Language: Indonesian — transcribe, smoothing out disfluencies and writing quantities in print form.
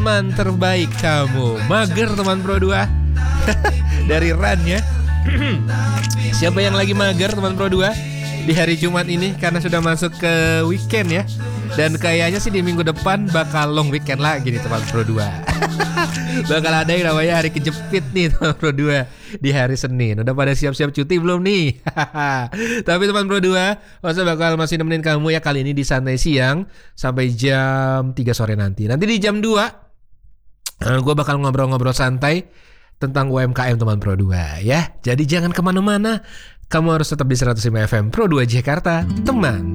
teman terbaik kamu. Mager teman Pro 2. Dari Ran ya. Siapa yang lagi mager teman Pro 2 di hari Jumat ini karena sudah masuk ke weekend ya. Dan kayaknya sih di minggu depan bakal long weekend lagi nih teman Pro 2. Bakal ada yang namanya hari kejepit nih teman Pro 2 di hari Senin. Udah pada siap-siap cuti belum nih? Tapi teman Pro 2, Osa bakal masih nemenin kamu ya kali ini di Santai Siang sampai jam 3 sore nanti. Nanti di jam 2 gue bakal ngobrol-ngobrol santai tentang UMKM teman Pro 2 ya. Jadi jangan kemana-mana. Kamu harus tetap di 105 FM Pro 2 Jakarta, teman